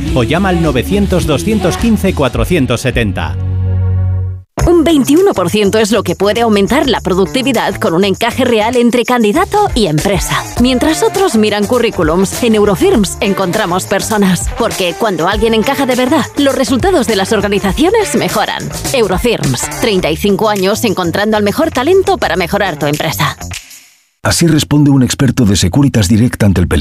o llama al 900-215-470. Un 21% es lo que puede aumentar la productividad con un encaje real entre candidato y empresa. Mientras otros miran currículums, en Eurofirms encontramos personas. Porque cuando alguien encaja de verdad, los resultados de las organizaciones mejoran. Eurofirms, 35 años encontrando al mejor talento para mejorar tu empresa. Así responde un experto de Securitas Direct ante el peligro.